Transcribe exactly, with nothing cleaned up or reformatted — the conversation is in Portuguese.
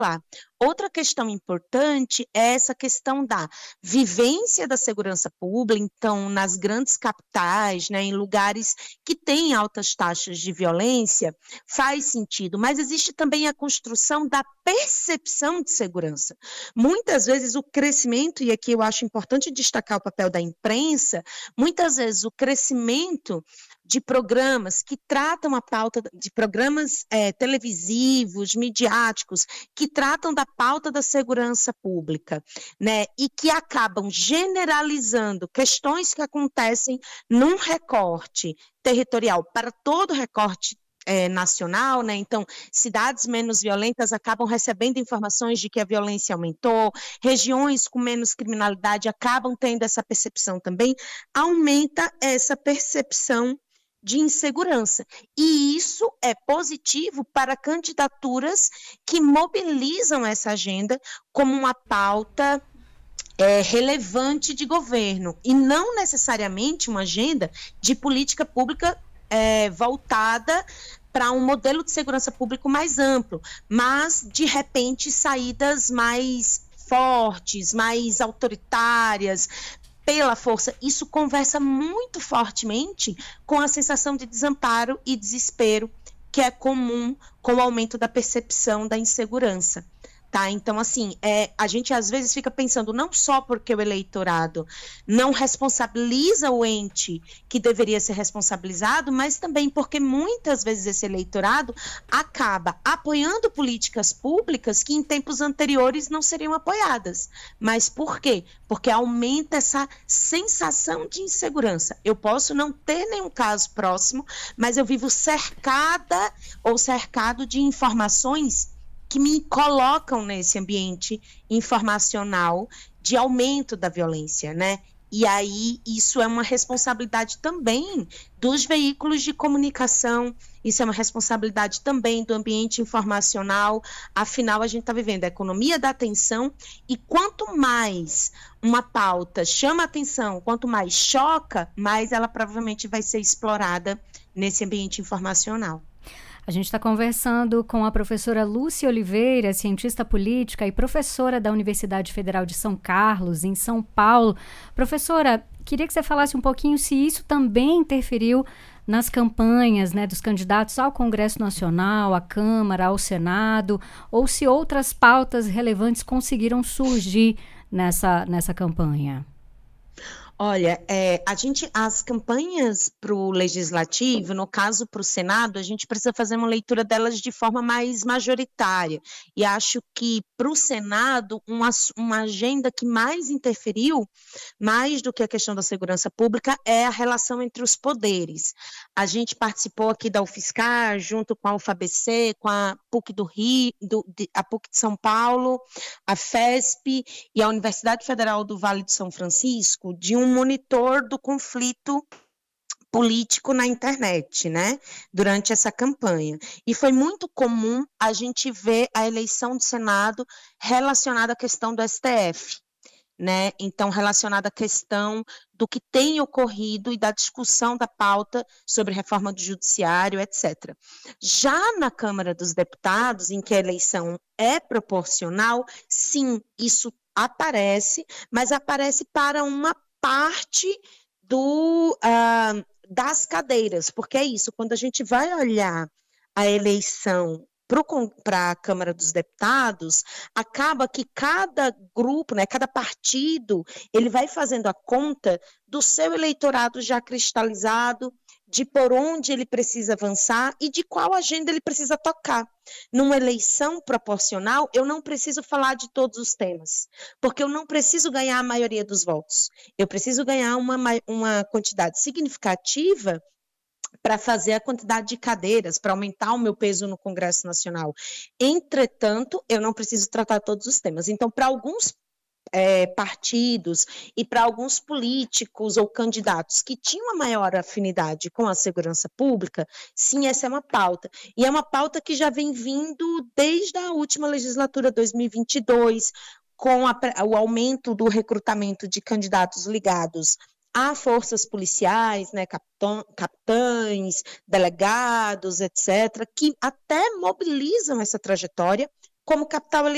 Outra questão importante é essa questão da vivência da segurança pública, então, nas grandes capitais, né, em lugares que têm altas taxas de violência, faz sentido, mas existe também a construção da percepção de segurança. Muitas vezes o crescimento, e aqui eu acho importante destacar o papel da imprensa, muitas vezes o crescimento de programas que tratam a pauta, de programas é, televisivos, midiáticos, que tratam da pauta da segurança pública, né, e que acabam generalizando questões que acontecem num recorte territorial para todo o recorte É, nacional, né? Então, cidades menos violentas acabam recebendo informações de que a violência aumentou, regiões com menos criminalidade acabam tendo essa percepção também, aumenta essa percepção de insegurança. E isso é positivo para candidaturas que mobilizam essa agenda como uma pauta É, relevante de governo, e não necessariamente uma agenda de política pública é, voltada para um modelo de segurança pública mais amplo, mas, de repente, saídas mais fortes, mais autoritárias, pela força. Isso conversa muito fortemente com a sensação de desamparo e desespero que é comum com o aumento da percepção da insegurança. Tá? Então, assim, é, a gente às vezes fica pensando não só porque o eleitorado não responsabiliza o ente que deveria ser responsabilizado, mas também porque muitas vezes esse eleitorado acaba apoiando políticas públicas que em tempos anteriores não seriam apoiadas. Mas por quê? Porque aumenta essa sensação de insegurança. Eu posso não ter nenhum caso próximo, mas eu vivo cercada ou cercado de informações que me colocam nesse ambiente informacional de aumento da violência, né? E aí isso é uma responsabilidade também dos veículos de comunicação, isso é uma responsabilidade também do ambiente informacional, afinal a gente está vivendo a economia da atenção, e quanto mais uma pauta chama atenção, quanto mais choca, mais ela provavelmente vai ser explorada nesse ambiente informacional. A gente está conversando com a professora Lúcia Oliveira, cientista política e professora da Universidade Federal de São Carlos, em São Paulo. Professora, queria que você falasse um pouquinho se isso também interferiu nas campanhas, né, dos candidatos ao Congresso Nacional, à Câmara, ao Senado, ou se outras pautas relevantes conseguiram surgir nessa, nessa campanha. Olha, é, a gente, as campanhas para o Legislativo, no caso para o Senado, a gente precisa fazer uma leitura delas de forma mais majoritária, e acho que para o Senado, uma, uma agenda que mais interferiu, mais do que a questão da segurança pública, é a relação entre os poderes. A gente participou aqui da UFSCar, junto com a U F A B C, com a PUC do Rio, do, de, a PUC de São Paulo, a FESP e a Universidade Federal do Vale de São Francisco, de um monitor do conflito político na internet, né, durante essa campanha. E foi muito comum a gente ver a eleição do Senado relacionada à questão do S T F, né, então relacionada à questão do que tem ocorrido e da discussão da pauta sobre reforma do judiciário, etcétera. Já na Câmara dos Deputados, em que a eleição é proporcional, sim, isso aparece, mas aparece para uma parte do, uh, das cadeiras, porque é isso, quando a gente vai olhar a eleição para a Câmara dos Deputados, acaba que cada grupo, né, cada partido, ele vai fazendo a conta do seu eleitorado já cristalizado, de por onde ele precisa avançar e de qual agenda ele precisa tocar. Numa eleição proporcional, eu não preciso falar de todos os temas, porque eu não preciso ganhar a maioria dos votos. Eu preciso ganhar uma, uma quantidade significativa para fazer a quantidade de cadeiras, para aumentar o meu peso no Congresso Nacional. Entretanto, eu não preciso tratar todos os temas. Então, para alguns é, partidos e para alguns políticos ou candidatos que tinham a maior afinidade com a segurança pública, sim, essa é uma pauta. E é uma pauta que já vem vindo desde a última legislatura, dois mil e vinte e dois, com a, o aumento do recrutamento de candidatos ligados a forças policiais, né, capitão, capitães, delegados, etcétera, que até mobilizam essa trajetória como capital eleitoral.